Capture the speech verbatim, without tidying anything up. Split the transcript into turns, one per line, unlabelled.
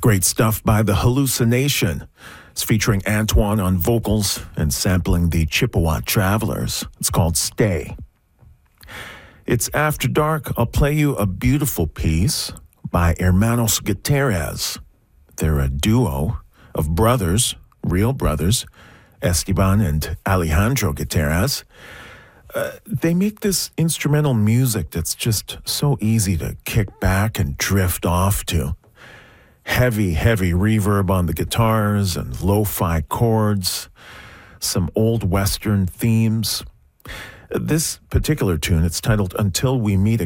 Great stuff by The Hallucination. It's featuring Antoine on vocals and sampling the Chippewa Travelers. It's called Stay. It's After Dark. I'll play you a beautiful piece by Hermanos Gutierrez. They're a duo of brothers, real brothers, Esteban and Alejandro Gutierrez. Uh, they make this instrumental music that's just so easy to kick back and drift off to. Heavy, heavy reverb on the guitars and lo-fi chords, some old Western themes. This particular tune, it's titled Until We Meet Again.